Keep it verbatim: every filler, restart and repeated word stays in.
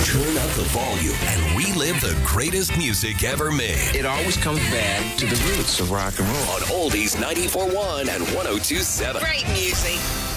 Turn up the volume and relive the greatest music ever made. It always comes back to the roots of rock and roll. On Oldies ninety-four point one and one oh two point seven. Great music.